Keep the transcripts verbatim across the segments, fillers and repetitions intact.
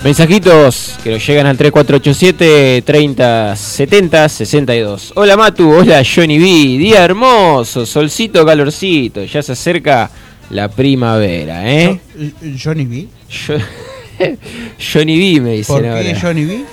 Mensajitos que nos llegan al tres cuatro ocho siete, treinta, setenta, sesenta y dos. Hola Matu, hola Johnny B. Día hermoso, solcito, calorcito. Ya se acerca la primavera, ¿eh? ¿Johnny B? Yo, Johnny B me dicen ¿Por ahora. qué Johnny B?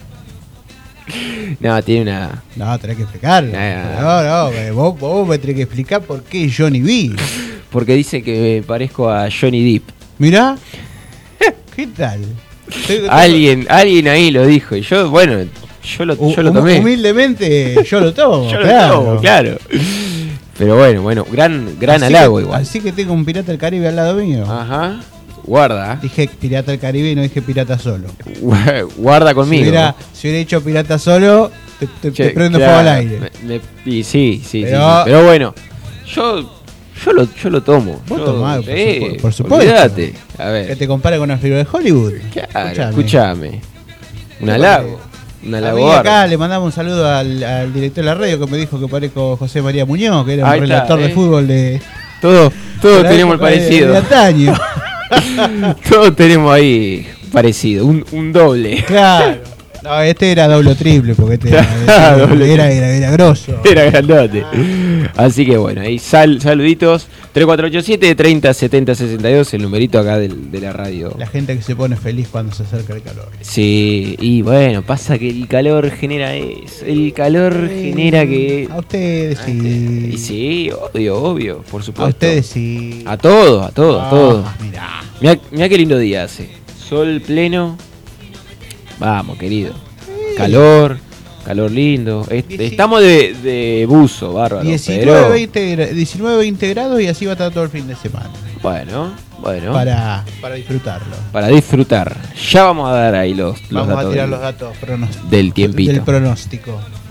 No, tiene una... No, tenés que explicarlo. No, no, no, vos, vos me tenés que explicar por qué Johnny B. Porque dice que me parezco a Johnny Depp. Mirá. ¿Qué tal? Alguien, alguien ahí lo dijo y yo, bueno, yo lo, yo lo tomé. Humildemente yo lo tomo, yo claro. lo tomo, claro. Pero bueno, bueno, gran, gran así halago que, igual. Así que tengo un pirata del Caribe al lado mío. Ajá. Guarda. Dije pirata del Caribe y no dije pirata solo. Guarda conmigo. Si hubiera, si hubiera dicho pirata solo, te, te, che, te prendo claro, fuego al aire. Me, me, y sí, sí, pero, sí, sí. Pero bueno, yo... Yo lo, yo lo tomo. Vos yo, tomás, por, eh, supuesto, por supuesto. Olvídate. A ver. Que te compare con las figuras de Hollywood. Claro, escúchame. Un halago. Un halago. A mí acá le mandamos un saludo al, al director de la radio que me dijo que parezco José María Muñoz, que era ahí un está, relator eh. de fútbol de... Todos todo tenemos el de, parecido. De antaño. Todos tenemos ahí parecido. Un, un doble. Claro. No, este era doble o triple, porque este era, doble era, era, era grosso. Era grandote. Ah. Así que bueno, ahí sal, saluditos. tres cuatro ocho siete, treinta, setenta, sesenta y dos, el numerito acá del, de la radio. La gente que se pone feliz cuando se acerca el calor. Sí, y bueno, pasa que el calor genera eso. El calor sí, genera que... A ustedes sí. Y sí, obvio, obvio, por supuesto. A ustedes sí. A todos, a todos, a todos. Ah, mirá. Mirá, mirá qué lindo día hace. Sol pleno. Vamos, querido. Sí. Calor, calor lindo. Est Dieci... Estamos de, de buzo, bárbaro. diecinueve, veinte, diecinueve, veinte grados y así va a estar todo el fin de semana. Bueno, bueno. Para, para disfrutarlo. Para disfrutar. Ya vamos a dar ahí los, los vamos datos. Vamos a tirar del, los datos pronósticos. Del tiempito. Del pronóstico.